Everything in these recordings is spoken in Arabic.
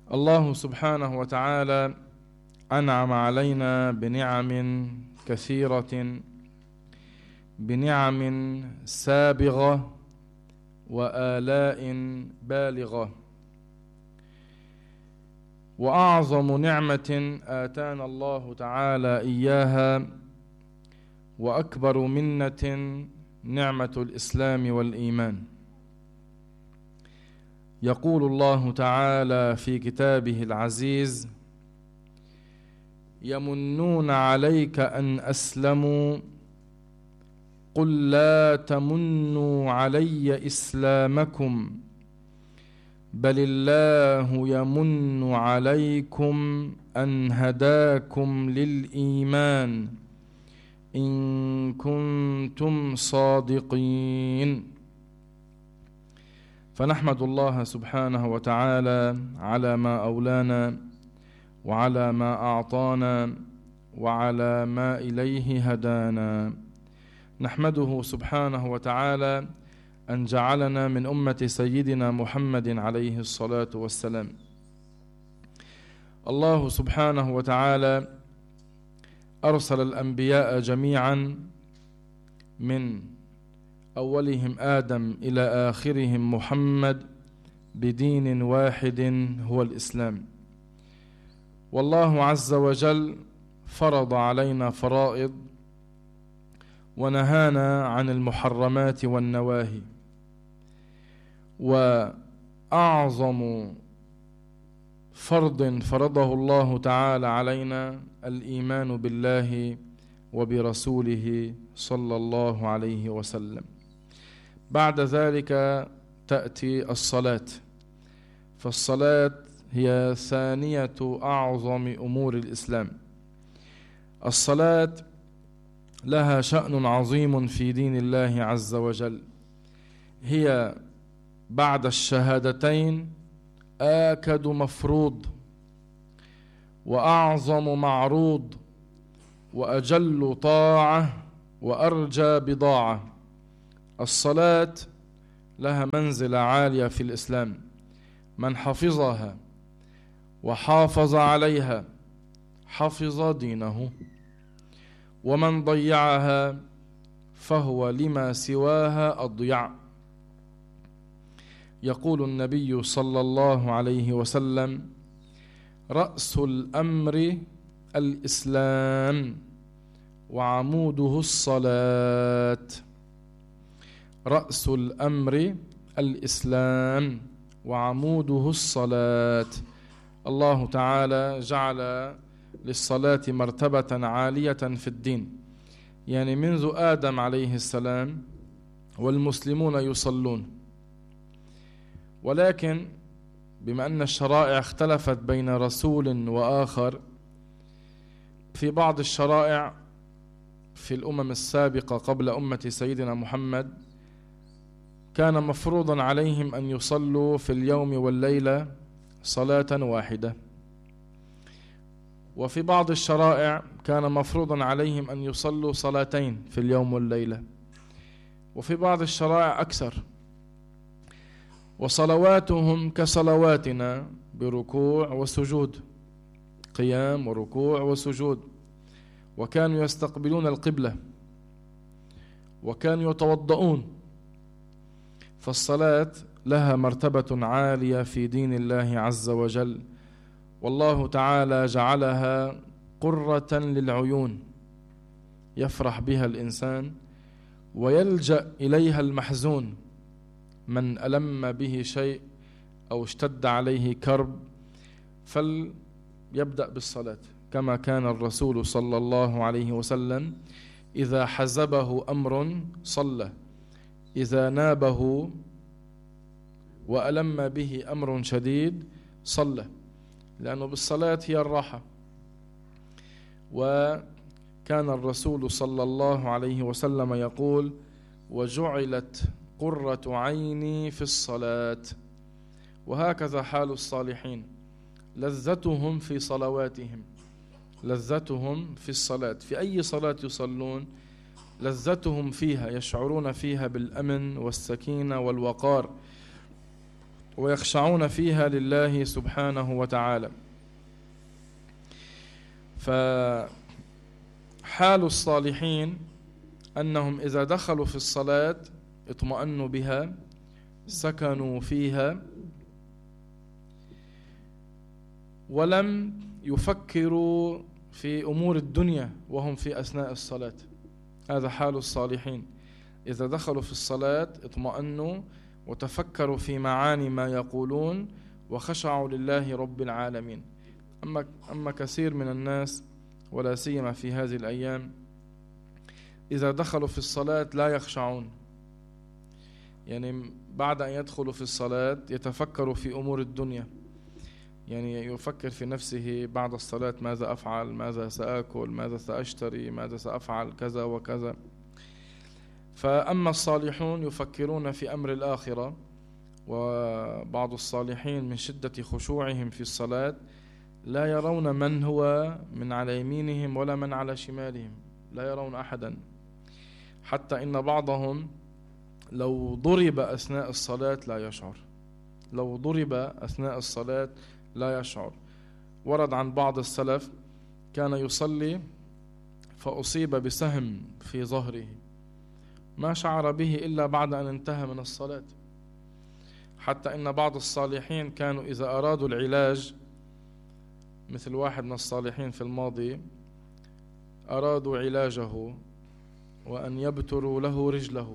الله سبحانه وتعالى أنعم علينا بنعم كثيرة، بنعم سابغة وآلاء بالغة. وأعظم نعمة آتانا الله تعالى إياها وأكبر منة نعمة الإسلام والإيمان. يقول الله تعالى في كتابه العزيز: يمنون عليك أن أسلموا قل لا تمنوا علي إسلامكم بل الله يمن عليكم أن هداكم للإيمان إن كنتم صادقين. فنحمد الله سبحانه وتعالى على ما أولانا وعلى ما أعطانا وعلى ما إليه هدانا. نحمده سبحانه وتعالى أن جعلنا من أمة سيدنا محمد عليه الصلاة والسلام. الله سبحانه وتعالى أرسل الأنبياء جميعا من أولهم آدم إلى آخرهم محمد بدين واحد هو الإسلام. والله عز وجل فرض علينا فرائض ونهانا عن المحرمات والنواهي. وأعظم فرض فرضه الله تعالى علينا الإيمان بالله وبرسوله صلى الله عليه وسلم. بعد ذلك تأتي الصلاة، فالصلاة هي ثانية أعظم أمور الإسلام. الصلاة لها شأن عظيم في دين الله عز وجل، هي بعد الشهادتين آكد مفروض وأعظم معروض وأجل طاعة وأرجى بضاعة. الصلاة لها منزلة عالية في الإسلام، من حفظها وحافظ عليها حفظ دينه، ومن ضيعها فهو لما سواها أضيع. يقول النبي صلى الله عليه وسلم: رأس الأمر الإسلام وعموده الصلاة. رأس الأمر الإسلام وعموده الصلاة. الله تعالى جعل للصلاة مرتبة عالية في الدين، يعني منذ آدم عليه السلام والمسلمون يصلون، ولكن بما أن الشرائع اختلفت بين رسول وآخر، في بعض الشرائع في الأمم السابقة قبل أمة سيدنا محمد كان مفروضا عليهم أن يصلوا في اليوم والليلة صلاة واحدة، وفي بعض الشرائع كان مفروضا عليهم أن يصلوا صلاتين في اليوم والليلة، وفي بعض الشرائع أكثر. وصلواتهم كصلواتنا بركوع وسجود، قيام وركوع وسجود، وكانوا يستقبلون القبلة وكانوا يتوضؤون. فالصلاة لها مرتبة عالية في دين الله عز وجل، والله تعالى جعلها قرة للعيون يفرح بها الإنسان ويلجأ إليها المحزون، من ألم به شيء أو اشتد عليه كرب فليبدأ بالصلاة، كما كان الرسول صلى الله عليه وسلم إذا حزبه أمر صلى، إذا نابه وألم به أمر شديد صلى، لأنه بالصلاة هي الراحة. وكان الرسول صلى الله عليه وسلم يقول: وجعلت قرة عيني في الصلاة. وهكذا حال الصالحين، لذتهم في صلواتهم، لذتهم في الصلاة، في أي صلاة يصلون لذتهم فيها، يشعرون فيها بالأمن والسكينة والوقار. ويخشعون فيها لله سبحانه وتعالى. فحال الصالحين أنهم إذا دخلوا في الصلاة اطمأنوا بها، سكنوا فيها، ولم يفكروا في أمور الدنيا وهم في أثناء الصلاة. هذا حال الصالحين، إذا دخلوا في الصلاة اطمأنوا وتفكروا في معاني ما يقولون وخشعوا لله رب العالمين. أما كثير من الناس ولا سيما في هذه الأيام إذا دخلوا في الصلاة لا يخشعون، يعني بعد أن يدخلوا في الصلاة يتفكروا في أمور الدنيا، يعني يفكر في نفسه بعد الصلاة ماذا أفعل، ماذا سأكل، ماذا سأشتري، ماذا سأفعل، كذا وكذا. فأما الصالحون يفكرون في أمر الآخرة. وبعض الصالحين من شدة خشوعهم في الصلاة لا يرون من هو من على يمينهم ولا من على شمالهم، لا يرون أحدا، حتى إن بعضهم لو ضرب أثناء الصلاة لا يشعر، لو ضرب أثناء الصلاة لا يشعر. ورد عن بعض السلف كان يصلي فأصيب بسهم في ظهره ما شعر به إلا بعد أن انتهى من الصلاة. حتى إن بعض الصالحين كانوا إذا أرادوا العلاج، مثل واحد من الصالحين في الماضي أرادوا علاجه وأن يبتروا له رجله،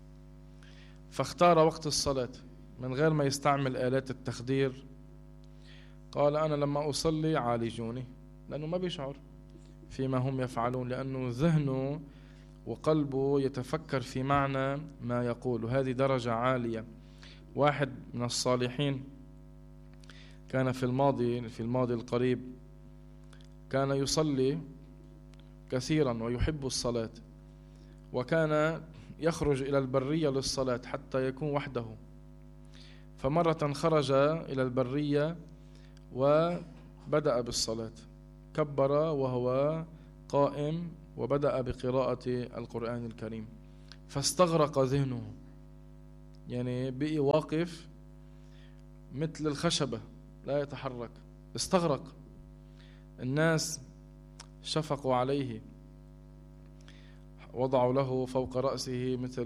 فاختار وقت الصلاة من غير ما يستعمل آلات التخدير. قال أنا لما أصلي عالجوني، لأنه ما بيشعر فيما هم يفعلون، لأنه ذهنه وقلبه يتفكر في معنى ما يقول، وهذه درجة عالية. واحد من الصالحين كان في الماضي القريب كان يصلي كثيرا ويحب الصلاة، وكان يخرج إلى البرية للصلاة حتى يكون وحده. فمرة خرج إلى البرية وبدأ بالصلاة، كبر وهو قائم وبدأ بقراءة القرآن الكريم، فاستغرق ذهنه، يعني بقي واقف مثل الخشبة لا يتحرك، استغرق. الناس شفقوا عليه، وضعوا له فوق رأسه مثل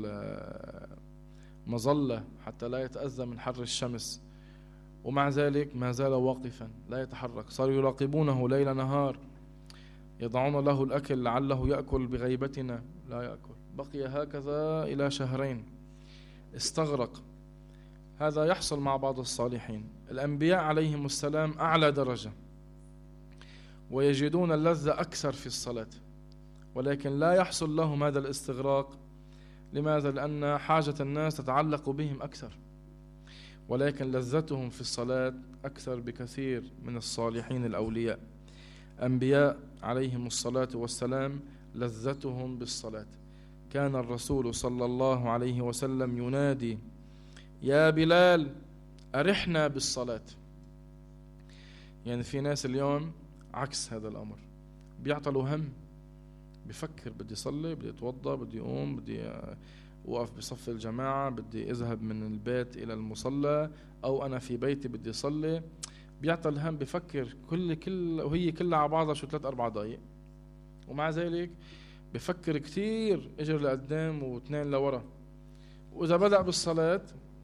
مظلة حتى لا يتأذى من حر الشمس، ومع ذلك ما زال واقفا لا يتحرك. صاروا يراقبونه ليل نهار، يضعون له الأكل لعله يأكل بغيبتنا، لا يأكل. بقي هكذا إلى شهرين، استغرق. هذا يحصل مع بعض الصالحين. الأنبياء عليهم السلام أعلى درجة ويجدون اللذة أكثر في الصلاة، ولكن لا يحصل لهم هذا الاستغراق. لماذا؟ لأن حاجة الناس تتعلق بهم أكثر، ولكن لذتهم في الصلاة أكثر بكثير من الصالحين الأولياء. أنبياء عليهم الصلاة والسلام لذتهم بالصلاة. كان الرسول صلى الله عليه وسلم ينادي يا بلال أرحنا بالصلاة. يعني في ناس اليوم عكس هذا الأمر، بيعطلوا هم، بفكر بدي صلي، بدي اتوضى، بدي اقوم، بدي اوقف بصف الجماعة، بدي اذهب من البيت الى المصلى، او انا في بيتي بدي صلي. بيعطل هم، بفكر وهي كلها على بعضها شو 3-4 دقائق، ومع ذلك بفكر كتير اجر لقدام و2 لورا. واذا بدأ بالصلاة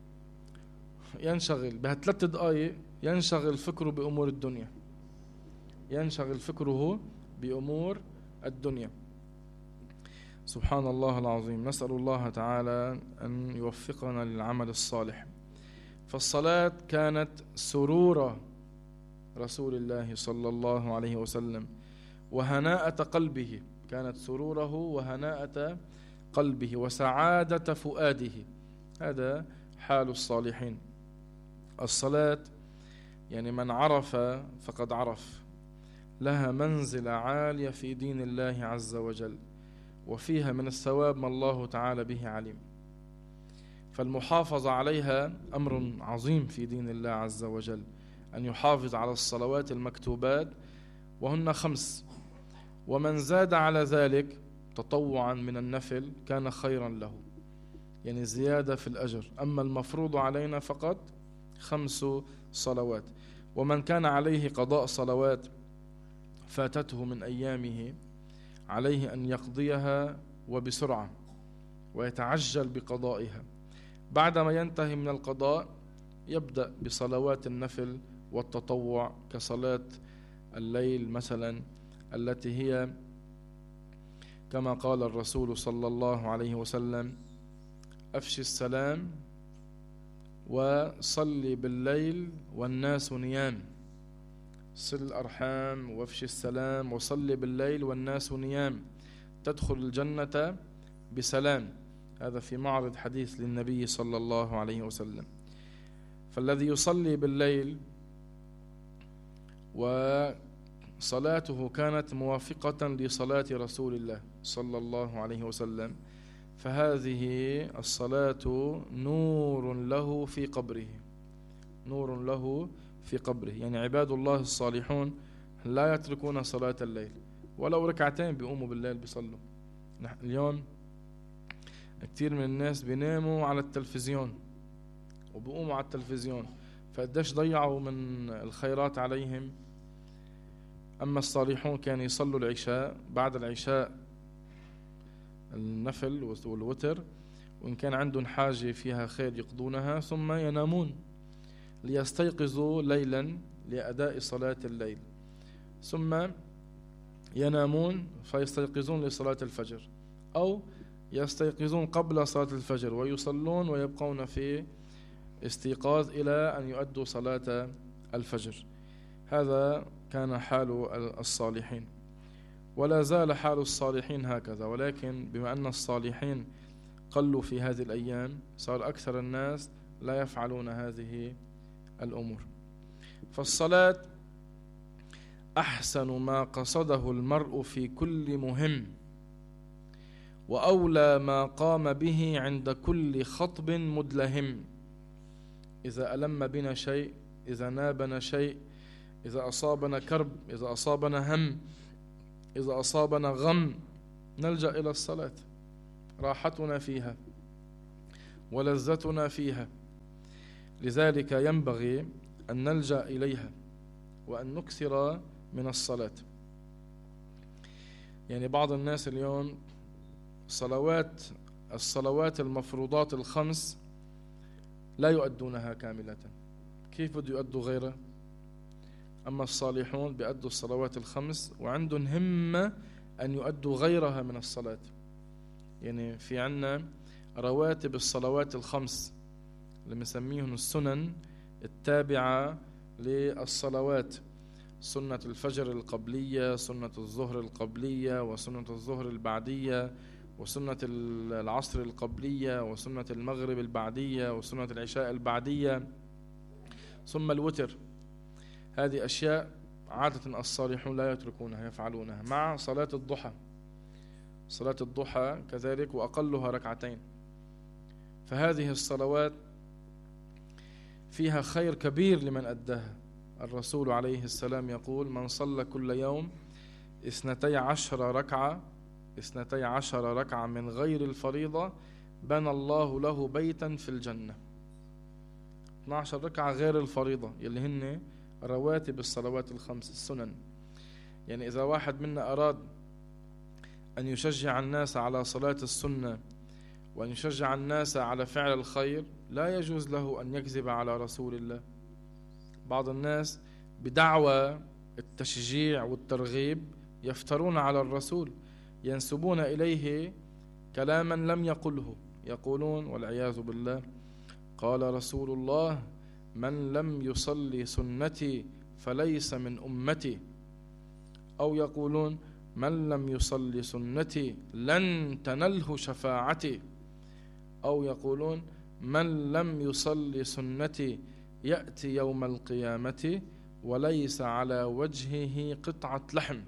ينشغل بها3 دقائق، ينشغل فكره بامور الدنيا، ينشغل فكره بامور الدنيا. سبحان الله العظيم. نسأل الله تعالى أن يوفقنا للعمل الصالح. فالصلاة كانت سرور رسول الله صلى الله عليه وسلم وهناءة قلبه، كانت سروره وهناءة قلبه وسعادة فؤاده. هذا حال الصالحين. الصلاة يعني من عرف فقد عرف، لها منزلة عالية في دين الله عز وجل، وفيها من الثواب ما الله تعالى به عليم. فالمحافظة عليها أمر عظيم في دين الله عز وجل، أن يحافظ على الصلوات المكتوبات وهن 5، ومن زاد على ذلك تطوعا من النفل كان خيرا له، يعني زيادة في الأجر. أما المفروض علينا فقط 5 صلوات. ومن كان عليه قضاء صلوات فاتته من أيامه عليه أن يقضيها وبسرعة ويتعجل بقضائها. بعدما ينتهي من القضاء يبدأ بصلوات النفل والتطوع كصلاة الليل مثلا، التي هي كما قال الرسول صلى الله عليه وسلم: أفشي السلام وصلي بالليل والناس نيام. صل الأرحام وافشي السلام وصلي بالليل والناس نيام تدخل الجنة بسلام. هذا في معرض حديث للنبي صلى الله عليه وسلم. فالذي يصلي بالليل وصلاته كانت موافقة لصلاة رسول الله صلى الله عليه وسلم، فهذه الصلاة نور له في قبره، نور له في قبره. يعني عباد الله الصالحون لا يتركون صلاة الليل، ولو ركعتين بيقوموا بالليل بيصلوا. اليوم كتير من الناس بيناموا على التلفزيون وبيقوموا على التلفزيون، فقديش ضيعوا من الخيرات عليهم. أما الصالحون كانوا يصلوا العشاء، بعد العشاء النفل والوتر، وإن كان عندهم حاجة فيها خير يقضونها، ثم ينامون ليستيقظوا ليلا لأداء صلاة الليل، ثم ينامون فيستيقظون لصلاة الفجر، أو يستيقظون قبل صلاة الفجر ويصلون ويبقون في استيقاظ إلى أن يؤدوا صلاة الفجر. هذا كان حال الصالحين، ولا زال حال الصالحين هكذا. ولكن بما أن الصالحين قلوا في هذه الأيام، صار أكثر الناس لا يفعلون هذه الأمور. فالصلاة أحسن ما قصده المرء في كل مهم، وأولى ما قام به عند كل خطب مدلهم. إذا ألم بنا شيء، إذا نابنا شيء، إذا أصابنا كرب، إذا أصابنا هم، إذا أصابنا غم، نلجأ إلى الصلاة، راحتنا فيها ولذتنا فيها. لذلك ينبغي أن نلجأ إليها وأن نكثر من الصلاة. يعني بعض الناس اليوم الصلوات المفروضات ال5 لا يؤدونها كاملة، كيف بده يؤدوا غيرها؟ أما الصالحون بيؤدوا الصلوات ال5 وعندهم همة أن يؤدوا غيرها من الصلاة. يعني في عنا رواتب الصلوات ال5 اللي بنسميهم السنن التابعة للصلوات: سنة الفجر القبلية، سنة الظهر القبلية، وسنة الظهر البعدية، وسنة العصر القبلية، وسنة المغرب البعدية، وسنة العشاء البعدية، ثم الوتر. هذه أشياء عادة الصالحون لا يتركونها، يفعلونها، مع صلاة الضحى. صلاة الضحى كذلك، وأقلها ركعتين. فهذه الصلوات فيها خير كبير لمن أداها. الرسول عليه السلام يقول: من صلى كل يوم 12 ركعة من غير الفريضة بنى الله له بيتا في الجنة. 12 ركعة غير الفريضة يلي هن رواتب الصلوات ال5 السنن. يعني إذا واحد منا أراد أن يشجع الناس على صلاة السنة وأن يشجع الناس على فعل الخير، لا يجوز له أن يكذب على رسول الله. بعض الناس بدعوى التشجيع والترغيب يفترون على الرسول، ينسبون إليه كلاما لم يقله، يقولون والعياذ بالله: قال رسول الله: من لم يصلي سنتي فليس من أمتي. أو يقولون: من لم يصلي سنتي لن تنله شفاعتي. أو يقولون: من لم يصلي سنتي يأتي يوم القيامة وليس على وجهه قطعة لحم.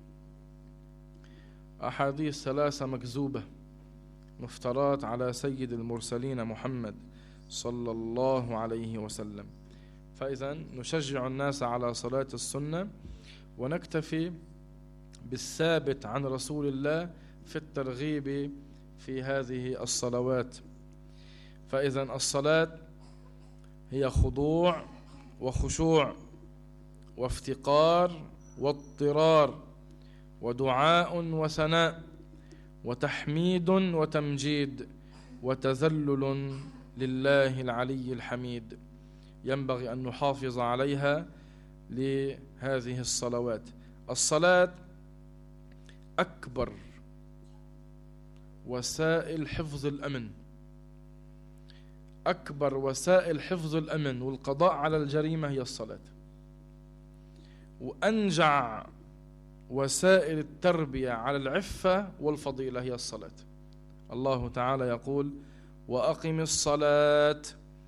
أحاديث 3 مكذوبة مفترات على سيد المرسلين محمد صلى الله عليه وسلم. فإذا نشجع الناس على صلاة السنة ونكتفي بالثابت عن رسول الله في الترغيب في هذه الصلوات. فإذا الصلاة هي خضوع وخشوع وافتقار واضطرار ودعاء وثناء وتحميد وتمجيد وتذلل لله العلي الحميد. ينبغي أن نحافظ عليها لهذه الصلوات. الصلاة أكبر وسائل حفظ الأمن، أكبر وسائل حفظ الأمن والقضاء على الجريمة هي الصلاة، وأنجع وسائل التربية على العفة والفضيلة هي الصلاة. الله تعالى يقول: وأقم الصلاة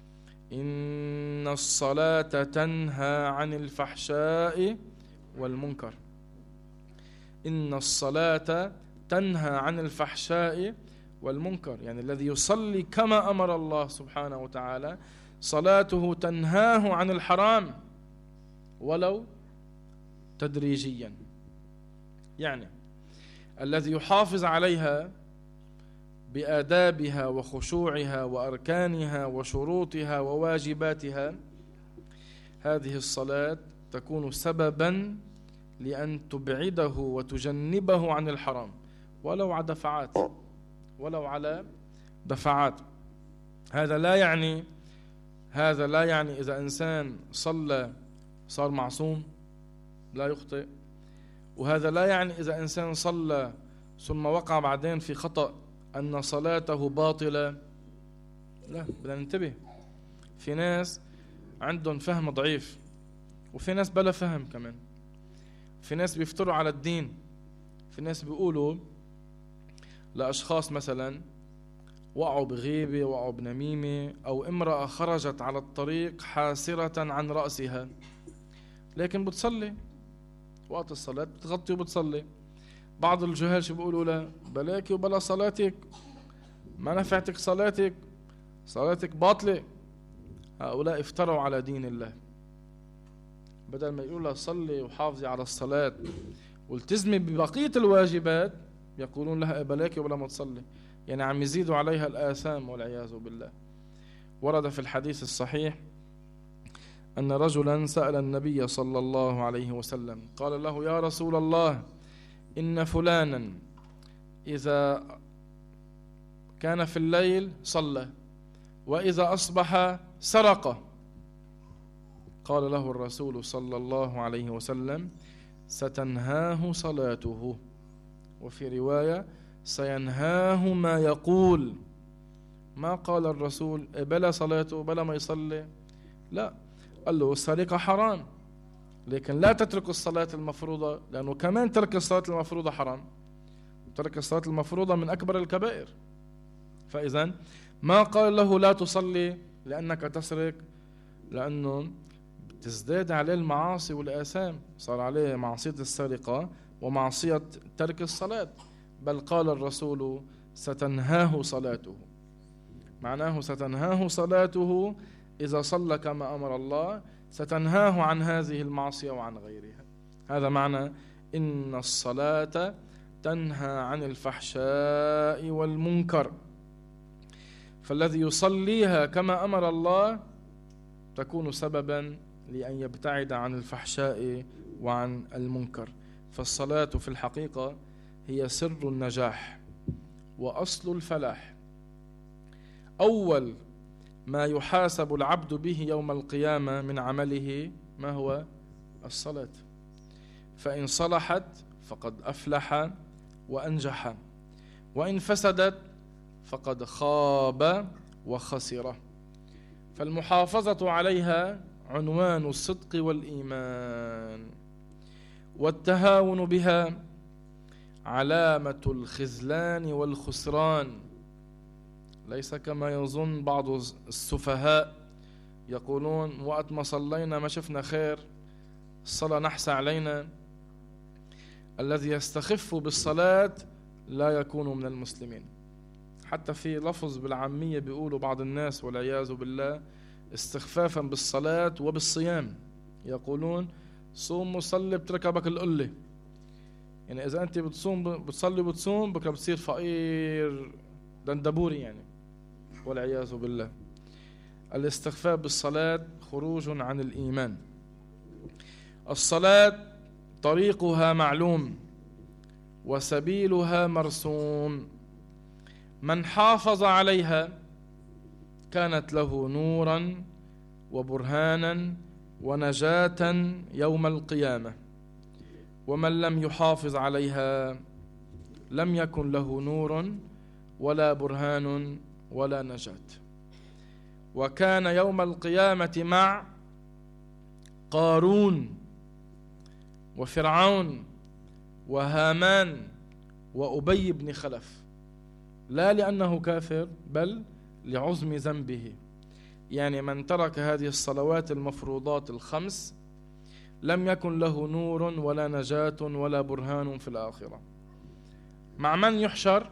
إن الصلاة تنهى عن الفحشاء والمنكر. إن الصلاة تنهى عن الفحشاء والمنكر، يعني الذي يصلي كما أمر الله سبحانه وتعالى صلاته تنهاه عن الحرام ولو تدريجيا. يعني الذي يحافظ عليها بآدابها وخشوعها وأركانها وشروطها وواجباتها، هذه الصلاة تكون سببا لأن تبعده وتجنبه عن الحرام ولو على دفعات، ولو على دفعات. هذا لا يعني إذا إنسان صلى صار معصوم لا يخطئ، وهذا لا يعني إذا إنسان صلى ثم وقع بعدين في خطأ أن صلاته باطلة. لا، بدنا ننتبه. في ناس عندهم فهم ضعيف، وفي ناس بلا فهم كمان. في ناس بيفتروا على الدين. في ناس بيقولوا لأشخاص مثلا وقعوا بغيبة، وقعوا بنميمة، أو امرأة خرجت على الطريق حاسرة عن رأسها لكن بتصلي وقت الصلاة، بتغطي وبتصلي. بعض الجهال شو بيقولوا له؟ بلاكي وبلا صلاتك، ما نفعتك صلاتك، صلاتك باطلة. هؤلاء افتروا على دين الله. بدل ما يقولوا له صلي وحافظي على الصلاة والتزمي ببقية الواجبات، يقولون لها بلاكي وبلا ما تصلي، يعني عم يزيدوا عليها الآثام والعياذ بالله. ورد في الحديث الصحيح أن رجلا سأل النبي صلى الله عليه وسلم قال له: يا رسول الله، إن فلانا إذا كان في الليل صلى وإذا أصبح سرق. قال له الرسول صلى الله عليه وسلم: ستنهاه صلاته، وفي رواية سينهاه ما يقول. ما قال الرسول بلا صلاته بلا ما يصلي، لا، قال له السرقة حرام لكن لا تترك الصلاة المفروضة، لأنه كمان ترك الصلاة المفروضة حرام. ترك الصلاة المفروضة من أكبر الكبائر. فإذن ما قال له لا تصلي لأنك تسرق، لأنه تزداد عليه المعاصي والآثام، صار عليه معصية السرقة ومعصية ترك الصلاة. بل قال الرسول: ستنهاه صلاته. معناه ستنهاه صلاته إذا صلى كما أمر الله، ستنهاه عن هذه المعصية وعن غيرها. هذا معنى إن الصلاة تنهى عن الفحشاء والمنكر. فالذي يصليها كما أمر الله تكون سببا لأن يبتعد عن الفحشاء وعن المنكر. فالصلاة في الحقيقة هي سر النجاح وأصل الفلاح. أول ما يحاسب العبد به يوم القيامة من عمله ما هو؟ الصلاة. فإن صلحت فقد أفلح وأنجح، وإن فسدت فقد خاب وخسر. فالمحافظة عليها عنوان الصدق والإيمان، والتهاون بها علامة الخذلان والخسران. ليس كما يظن بعض السفهاء يقولون وقت ما صلينا ما شفنا خير، الصلاة نحس علينا. الذي يستخف بالصلاة لا يكون من المسلمين. حتى في لفظ بالعامية بيقولوا بعض الناس والعياذ بالله استخفافا بالصلاة وبالصيام، يقولون صوم وصلي بتركبك القلة. يعني إذا أنت بتصوم بتصلي وبتصوم بكرة بتصير فقير دندبوري يعني، والعياذ بالله. الاستخفاف بالصلاة خروج عن الإيمان. الصلاة طريقها معلوم وسبيلها مرسوم، من حافظ عليها كانت له نورا وبرهانا ونجاة يوم القيامة، ومن لم يحافظ عليها لم يكن له نور ولا برهان ولا نجاة. وكان يوم القيامة مع قارون وفرعون وهامان وأبي بن خلف، لا لأنه كافر بل لعظم ذنبه. يعني من ترك هذه الصلوات المفروضات الخمس لم يكن له نور ولا نجاة ولا برهان في الآخرة. مع من يحشر؟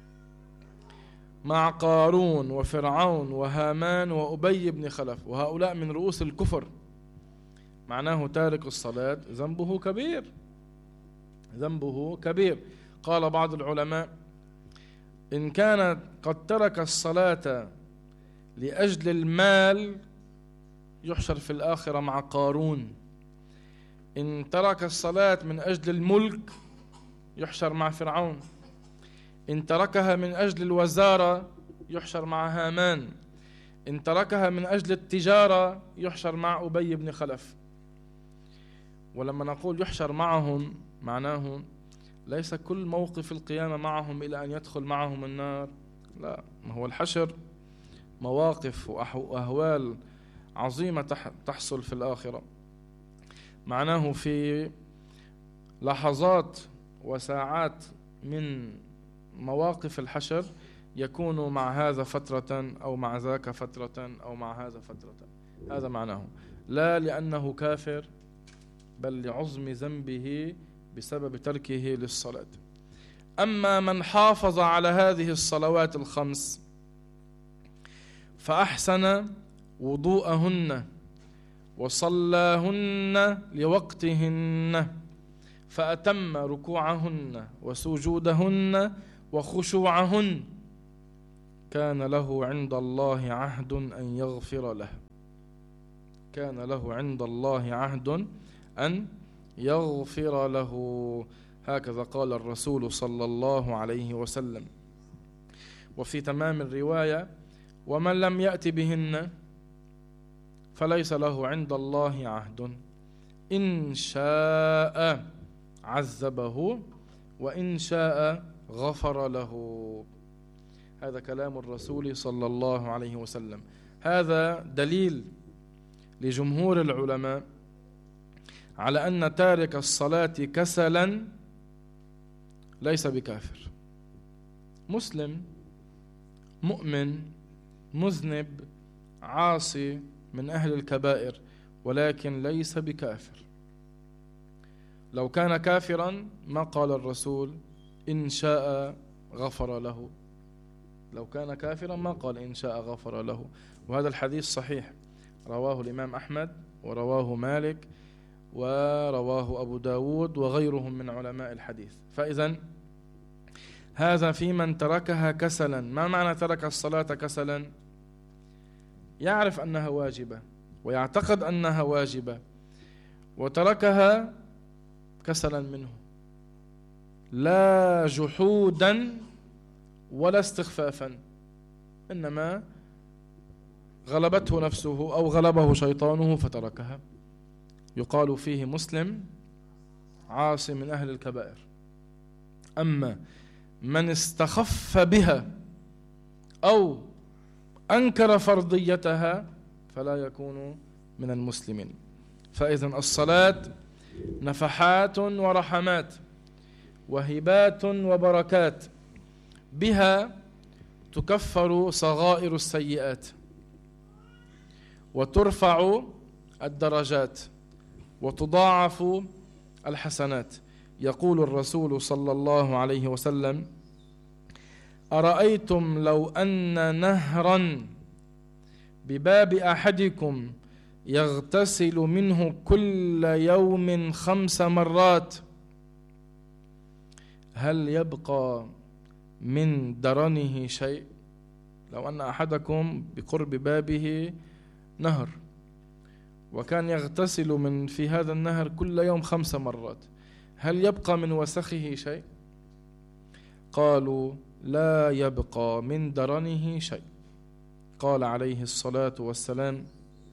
مع قارون وفرعون وهامان وأبي بن خلف، وهؤلاء من رؤوس الكفر. معناه تارك الصلاة ذنبه كبير، ذنبه كبير. قال بعض العلماء: إن كان قد ترك الصلاة لأجل المال يحشر في الآخرة مع قارون، إن ترك الصلاة من أجل الملك يحشر مع فرعون، إن تركها من أجل الوزارة يحشر مع هامان، إن تركها من أجل التجارة يحشر مع أبي بن خلف. ولما نقول يحشر معهم معناه ليس كل موقف القيامة معهم إلى أن يدخل معهم النار، لا، ما هو الحشر مواقف وأهوال عظيمة تحصل في الآخرة. معناه في لحظات وساعات من مواقف الحشر يكون مع هذا فترة أو مع ذاك فترة أو مع هذا فترة. هذا معناه، لا لأنه كافر بل لعظم ذنبه بسبب تركه للصلاة. أما من حافظ على هذه الصلوات الخمس فأحسن وضوءهن وصلاهن لوقتهن فأتم ركوعهن وسجودهن وخشوعهن كان له عند الله عهد أن يغفر له، كان له عند الله عهد أن يغفر له. هكذا قال الرسول صلى الله عليه وسلم. وفي تمام الرواية: ومن لم يأت بهن فليس له عند الله عهد، إن شاء عذبه وإن شاء غفر له. هذا كلام الرسول صلى الله عليه وسلم. هذا دليل لجمهور العلماء على أن تارك الصلاة كسلا ليس بكافر، مسلم مؤمن مذنب عاصي من أهل الكبائر، ولكن ليس بكافر. لو كان كافرا ما قال الرسول إن شاء غفر له، لو كان كافرا ما قال إن شاء غفر له. وهذا الحديث صحيح، رواه الإمام أحمد ورواه مالك ورواه أبو داود وغيرهم من علماء الحديث. فإذن هذا في من تركها كسلا. ما معنى ترك الصلاة كسلا؟ يعرف أنها واجبة ويعتقد أنها واجبة وتركها كسلا منه، لا جحودا ولا استخفافا، إنما غلبته نفسه أو غلبه شيطانه فتركها. يقال فيه مسلم عاصي من أهل الكبائر. أما من استخف بها أو أنكر فرضيتها فلا يكون من المسلمين. فإذن الصلاة نفحات ورحمات وهبات وبركات، بها تكفر صغائر السيئات وترفع الدرجات وتضاعف الحسنات. يقول الرسول صلى الله عليه وسلم: أرأيتم لو أن نهرا بباب أحدكم يغتسل منه كل يوم 5 مرات هل يبقى من درنه شيء؟ لو أن أحدكم بقرب بابه نهر وكان يغتسل في هذا النهر كل يوم 5 مرات، هل يبقى من وسخه شيء؟ قالوا لا يبقى من درنه شيء. قال عليه الصلاة والسلام: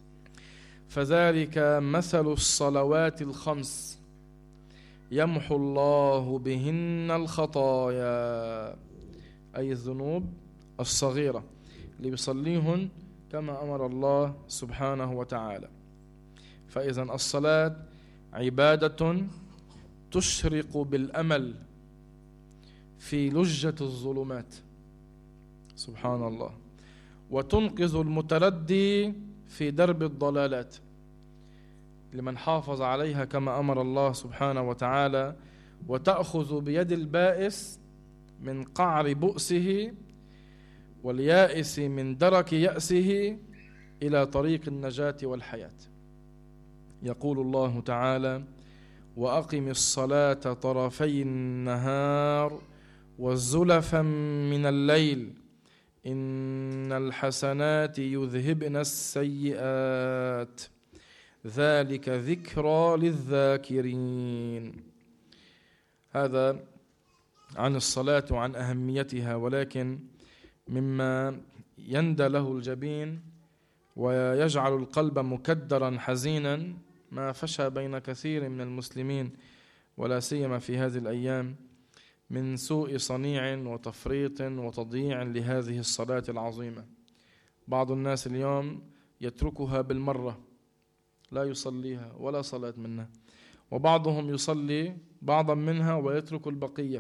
فذلك مثل الصلوات الخمس يمحو الله بهن الخطايا، أي الذنوب الصغيرة اللي بيصليهن كما أمر الله سبحانه وتعالى. فإذا الصلاة عبادة تشرق بالأمل في لجة الظلمات، سبحان الله، وتنقذ المتردي في درب الضلالات لمن حافظ عليها كما أمر الله سبحانه وتعالى، وتأخذ بيد البائس من قعر بؤسه واليائس من درك يأسه إلى طريق النجاة والحياة. يقول الله تعالى: وأقم الصلاة طرفي النهار وزلفا من الليل إن الحسنات يذهبن السيئات ذلك ذكرى للذاكرين. هذا عن الصلاة وعن أهميتها، ولكن مما يندى له الجبين ويجعل القلب مكدرا حزينا ما فشى بين كثير من المسلمين ولا سيما في هذه الأيام من سوء صنيع وتفريط وتضييع لهذه الصلاة العظيمة. بعض الناس اليوم يتركها بالمرة، لا يصليها ولا صلاة منها، وبعضهم يصلي بعضا منها ويترك البقية.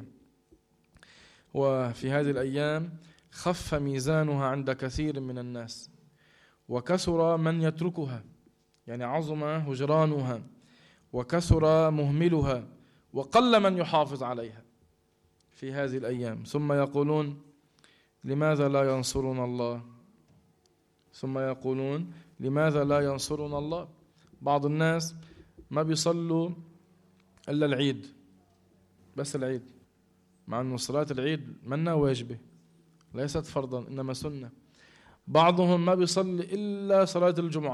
وفي هذه الأيام خف ميزانها عند كثير من الناس وكثر من يتركها، يعني عظم هجرانها وكثر مهملها وقل من يحافظ عليها في هذه الأيام. ثم يقولون لماذا لا ينصرنا الله؟ ثم يقولون لماذا لا ينصرنا الله؟ بعض الناس ما بيصلوا إلا العيد، بس العيد، مع أن صلاة العيد منا واجبة ليست فرضا إنما سنة. بعضهم ما بيصلي إلا صلاة الجمعة.